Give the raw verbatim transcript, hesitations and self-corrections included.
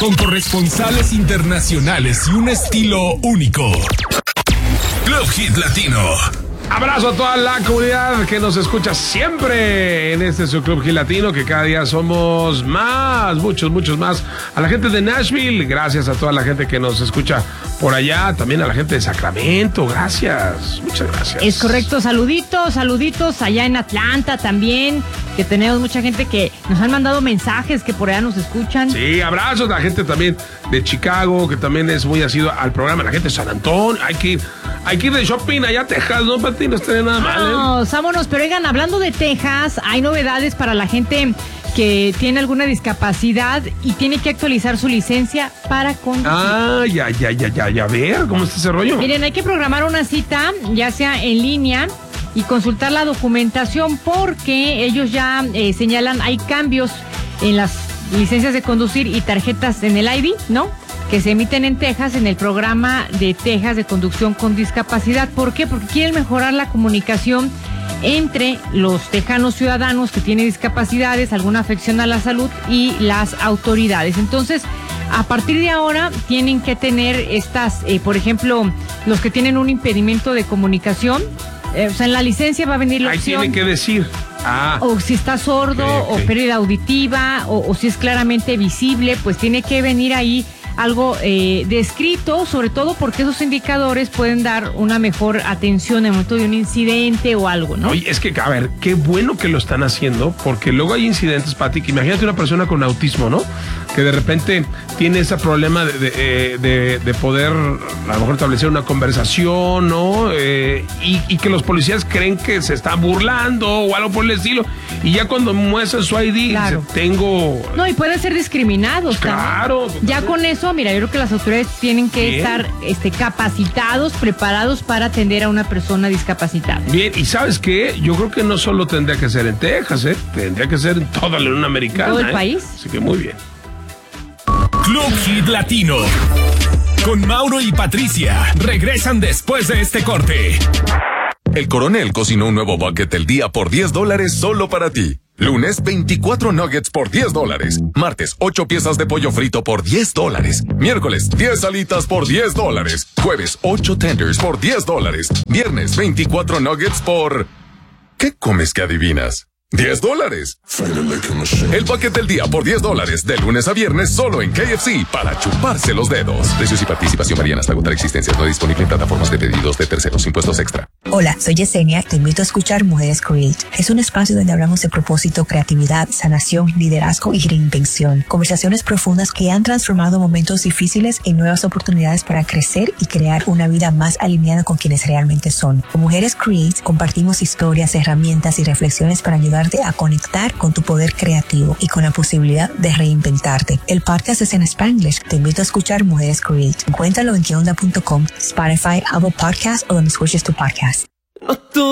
con corresponsales internacionales y un estilo único. Club Hit Latino. Abrazo a toda la comunidad que nos escucha siempre en este su Club Hit Latino, que cada día somos más, muchos, muchos más. A la gente de Nashville, gracias a toda la gente que nos escucha por allá, también a la gente de Sacramento, gracias, muchas gracias. Es correcto, saluditos, saluditos allá en Atlanta también, que tenemos mucha gente que nos han mandado mensajes que por allá nos escuchan. Sí, abrazos a la gente también de Chicago, que también es muy asidua al programa, la gente de San Antonio, hay que ir, hay que ir de shopping allá a Texas, ¿no, Pati? No está nada mal, ¿eh? Vámonos, vámonos, pero oigan, hablando de Texas, hay novedades para la gente que tiene alguna discapacidad y tiene que actualizar su licencia para conducir. Ah, ya, ya, ya, ya, ya, a ver, ¿cómo está ese rollo? Miren, hay que programar una cita, ya sea en línea, y consultar la documentación, porque ellos ya eh, señalan, hay cambios en las licencias de conducir y tarjetas en el I D, ¿no?, que se emiten en Texas, en el programa de Texas de conducción con discapacidad. ¿Por qué? Porque quieren mejorar la comunicación entre los tejanos ciudadanos que tienen discapacidades, alguna afección a la salud, y las autoridades. Entonces, a partir de ahora tienen que tener estas, eh, por ejemplo, los que tienen un impedimento de comunicación, eh, o sea, en la licencia va a venir la Ahí opción. tiene que decir. Ah. O si está sordo, okay, okay. o pérdida auditiva, o, o si es claramente visible, pues tiene que venir ahí algo eh, descrito, sobre todo porque esos indicadores pueden dar una mejor atención en el momento de un incidente o algo, ¿no? Oye, es que, a ver, qué bueno que lo están haciendo, porque luego hay incidentes, Pati, que imagínate una persona con autismo, ¿no?, que de repente tiene ese problema de, de, de, de poder a lo mejor establecer una conversación, ¿no? Eh, y, y que los policías creen que se está burlando o algo por el estilo, y ya cuando muestra su I D, claro, dice, tengo... No, y pueden ser discriminados. Claro. También. Ya con eso, mira, yo creo que las autoridades tienen que Bien. estar este, capacitados, preparados para atender a una persona discapacitada. Bien, y ¿sabes qué? Yo creo que no solo tendría que ser en Texas, ¿eh? Tendría que ser en toda la Unión Americana. ¿Todo el ¿eh? país? Así que muy bien. Club Hit Latino. Con Mauro y Patricia. Regresan después de este corte. El Coronel cocinó un nuevo bucket del día por diez dólares solo para ti. Lunes, veinticuatro nuggets por diez dólares. Martes, ocho piezas de pollo frito por diez dólares. Miércoles, diez alitas por diez dólares. Jueves, ocho tenders por diez dólares. Viernes, veinticuatro nuggets por... ¿Qué comes que adivinas? diez dólares. El paquete del día por diez dólares, de lunes a viernes, solo en K F C, para chuparse los dedos. Precios y participación varían hasta agotar existencias. No disponible en plataformas de pedidos de terceros. Impuestos extra. Hola, soy Yesenia. Te invito a escuchar Mujeres Create. Es un espacio donde hablamos de propósito, creatividad, sanación, liderazgo y reinvención. Conversaciones profundas que han transformado momentos difíciles en nuevas oportunidades para crecer y crear una vida más alineada con quienes realmente son. Con Mujeres Create compartimos historias, herramientas y reflexiones para ayudar a conectar con tu poder creativo y con la posibilidad de reinventarte. El podcast es en Spanglish. Te invito a escuchar Mujeres Create. Encuéntralo en que onda punto com, Spotify, Apple Podcasts o donde escuches tu podcast.